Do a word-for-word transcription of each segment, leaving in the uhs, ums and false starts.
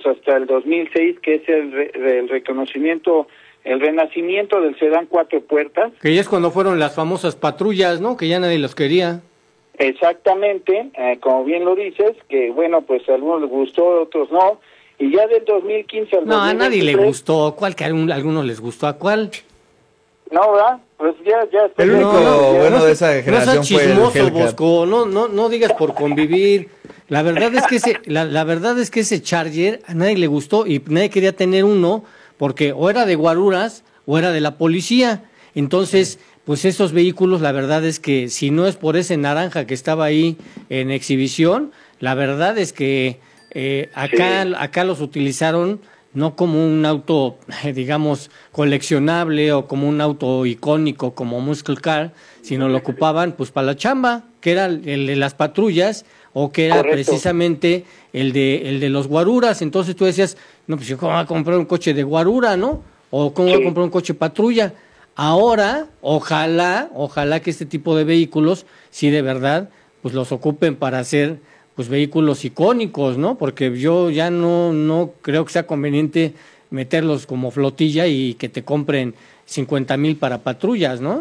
hasta el dos mil seis, que es el, re, el reconocimiento, el renacimiento del sedán cuatro puertas. Que ya es cuando fueron las famosas patrullas, ¿no? Que ya nadie los quería. Exactamente, eh, como bien lo dices, que bueno, pues a algunos les gustó, a otros no, y ya del dos mil quince al no, dos mil veintitrés... No, a nadie le gustó. ¿Cuál que a algunos les gustó? ¿A cuál? No, ¿verdad? Pues ya, ya... El único no, no, bueno no, de esa generación no seas chismoso, fue el Hellcat. Bosco, no, no, no digas por convivir. La verdad es que ese, la, la verdad es que ese Charger a nadie le gustó y nadie quería tener uno porque o era de guaruras o era de la policía. Entonces, pues esos vehículos, la verdad es que si no es por ese naranja que estaba ahí en exhibición, la verdad es que eh, acá, sí. acá los utilizaron no como un auto, digamos, coleccionable o como un auto icónico como Muscle Car, sino lo ocupaban pues para la chamba, que era el de las patrullas o que era Correcto. precisamente el de el de los guaruras. Entonces tú decías, no, pues yo cómo voy a comprar un coche de guarura, ¿no? O cómo sí. voy a comprar un coche patrulla. Ahora, ojalá, ojalá que este tipo de vehículos, sí de verdad, pues los ocupen para hacer pues vehículos icónicos, ¿no? Porque yo ya no no creo que sea conveniente meterlos como flotilla y que te compren cincuenta mil para patrullas, ¿no?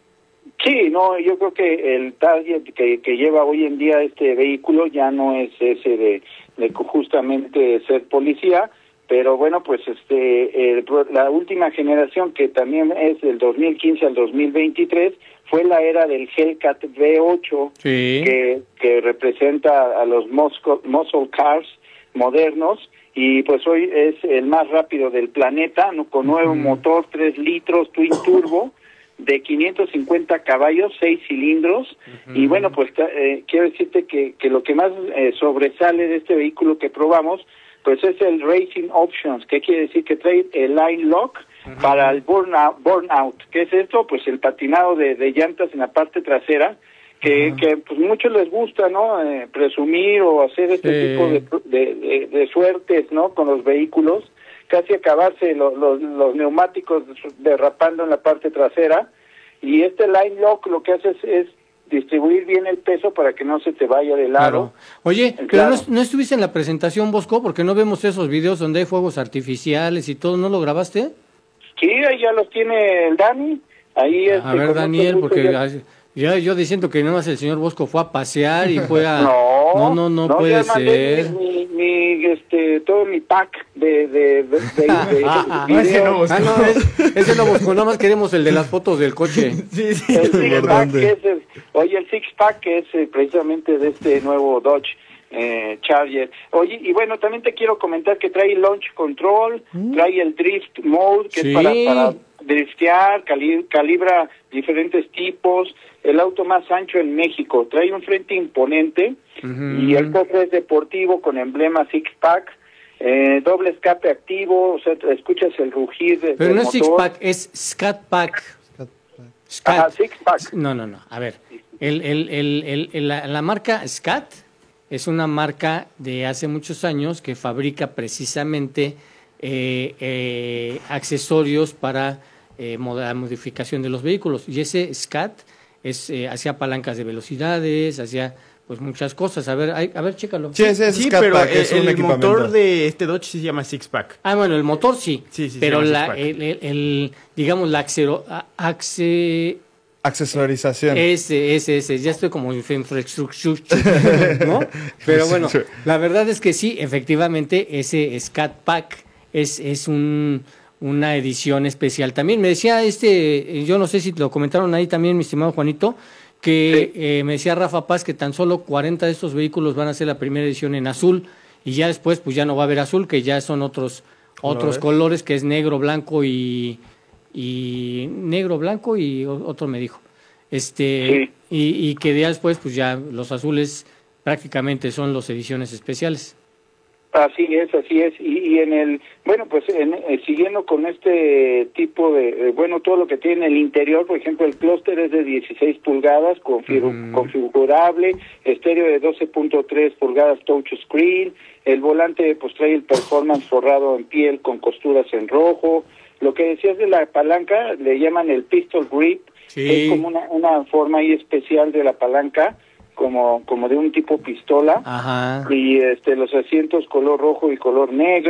Sí, no, yo creo que el target que, que lleva hoy en día este vehículo ya no es ese de, de justamente ser policía, pero bueno, pues este el, la última generación, que también es del dos mil quince al dos mil veintitrés, fue la era del Hellcat V ocho, sí. que, que representa a los muscle, muscle cars modernos, y pues hoy es el más rápido del planeta, ¿no? Con nuevo uh-huh. motor, tres litros, twin turbo, de quinientos cincuenta caballos, seis cilindros, uh-huh. y bueno, pues eh, quiero decirte que, que lo que más eh, sobresale de este vehículo que probamos, pues es el Racing Options, que quiere decir que trae el Line Lock uh-huh. para el burnout, burnout. ¿Qué es esto? Pues el patinado de, de llantas en la parte trasera, que, uh-huh. que pues muchos les gusta, ¿no? Eh, presumir o hacer este sí. tipo de, de, de, de suertes, ¿no? Con los vehículos, casi acabarse lo, lo, los neumáticos derrapando en la parte trasera, y este Line Lock lo que hace es, es distribuir bien el peso para que no se te vaya de lado. Claro. Oye, claro. pero no, no estuviste en la presentación, Bosco, porque no vemos esos videos donde hay fuegos artificiales y todo, ¿no lo grabaste? Sí, ahí ya los tiene el Dani. Ahí a este, ver, Daniel, porque ya... ya yo diciendo que nada más el señor Bosco fue a pasear y fue a... no, no, no, no, no puede ser. Mi, mi, mi, este, todo mi pack de... de, de, de, de ah, no, ese no, Bosco. Ah, no, es, ese no, Bosco, nada más queremos el de las fotos del coche. sí, sí. El six pack, que es el, oye, el six pack que es eh, precisamente de este nuevo Dodge eh, Charger. Oye, y bueno, también te quiero comentar que trae launch control, ¿Mm? trae el drift mode, que sí. es para, para driftear, cali, calibra diferentes tipos, el auto más ancho en México, trae un frente imponente uh-huh. y el cofre es deportivo con emblema six pack, eh, doble escape activo, o sea, escuchas el rugir de, pero del no motor. es six pack, es scat pack. Scat. Ajá, six pack. No, no, no, a ver, el, el, el, el, el, la, la marca Scat es una marca de hace muchos años que fabrica precisamente eh, eh, accesorios para eh, la modificación de los vehículos, y ese Scat es eh, hacía palancas de velocidades, hacía pues muchas cosas. A ver, hay, a ver, chécalo. Sí, ese es sí, Scat pero Pack, el, es un el motor de este Dodge sí se llama Six Pack. Ah, bueno, el motor sí. Sí, sí, pero se la, el, el, el, digamos, la axero, axe, accesorización. Ese, ese, ese. Ya estoy como infraestructura, ¿no? Pero bueno, la verdad es que sí, efectivamente, ese Scat Pack es, es un... una edición especial. También me decía este, yo no sé si lo comentaron ahí también, mi estimado Juanito, que sí. eh, me decía Rafa Paz que tan solo cuarenta de estos vehículos van a ser la primera edición en azul, y ya después pues ya no va a haber azul, que ya son otros colores, otros colores, que es negro, blanco y y negro, blanco y otro me dijo. Este sí. y, y que ya después pues ya los azules prácticamente son las ediciones especiales. Así es, así es, y, y en el, bueno, pues en, eh, siguiendo con este tipo de, eh, bueno, todo lo que tiene el interior, por ejemplo, el clúster es de dieciséis pulgadas, config mm. configurable, estéreo de doce punto tres pulgadas touchscreen, el volante pues trae el performance forrado en piel con costuras en rojo, lo que decías de la palanca, le llaman el pistol grip, sí. es como una, una forma ahí especial de la palanca, como como de un tipo pistola. Ajá. Y este los asientos color rojo y color negro.